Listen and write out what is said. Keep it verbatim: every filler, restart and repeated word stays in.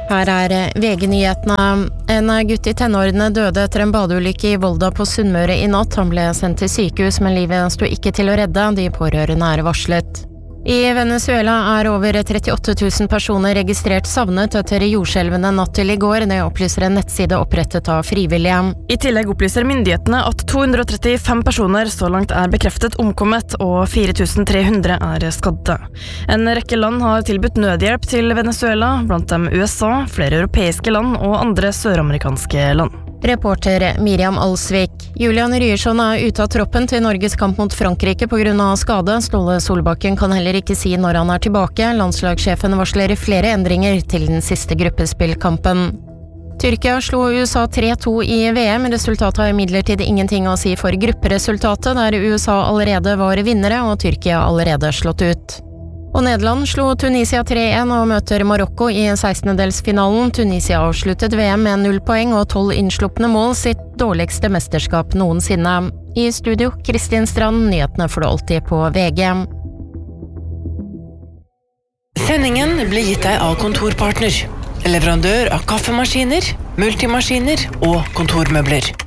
Her er V G-nyhetene. En gutt i tenårene døde etter en badeulykke i Volda på Sunnmøre i natt. Han ble sendt til sykehus, men livet sto ikke til å redde. De pårørende er varslet. I Venezuela er over trettiåtte tusen personer registrert savnet etter jordskjelvene natt til i går. Det opplyser en nettside opprettet av frivillige. I tillegg opplyser myndighetene at to hundre og trettifem personer så langt er bekreftet omkommet, og fire tusen tre hundre er skadde. En rekke land har tilbudt nødhjelp til Venezuela, blant dem U S A, flere europeiske land og andre søramerikanske land. Reporter Miriam Alsvik. Julian Ryerson er ute av troppen til Norges kamp mot Frankrike på grunn av skade. Ståle Solbakken kan heller ikke si når han er tilbake. Landslagssjefen varsler flere endringer til den siste gruppespillkampen. Tyrkia slo U S A tre to i V M. Resultatet har imidlertid ingenting å si for grupperesultatet, der U S A allerede var vinnere og Tyrkia allerede slått ut. Og Nederland slo Tunisia tre en og møter Marokko i sekstendedelsfinalen. Tunisia avsluttet V M med null poeng og tolv innslupne mål, sitt dårligste mesterskap noensinne. I studio, Kristin Strand, nyhetene får du alltid på V G. Sendingen blir gitt deg av Kontorpartner, leverandør av kaffemaskiner, multimaskiner og kontormøbler.